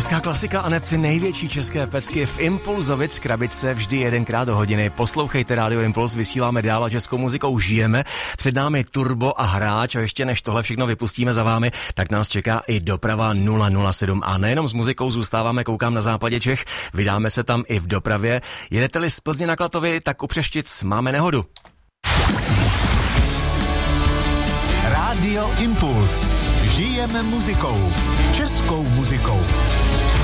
Česká klasika a hned ty největší české pecky v Impulzovic z krabice vždy jedenkrát do hodiny. Poslouchejte Radio Impuls, vysíláme dál a českou muzikou žijeme. Před námi Turbo a Hráč a ještě než tohle všechno vypustíme za vámi, tak nás čeká i doprava 007. A nejenom s muzikou zůstáváme, koukám na západě Čech, vydáme se tam i v dopravě. Jedete-li z Plzně na Klatovy, tak u Přeštic máme nehodu. Radio Impuls. Žijeme muzikou. Českou muzikou.